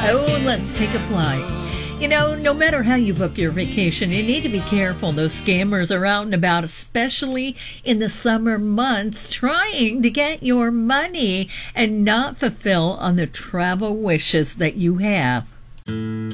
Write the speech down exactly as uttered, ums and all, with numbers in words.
Oh, let's take a flight. You know, no matter how you book your vacation, you need to be careful. Those scammers are out and about, especially in the summer months, trying to get your money and not fulfill on the travel wishes that you have.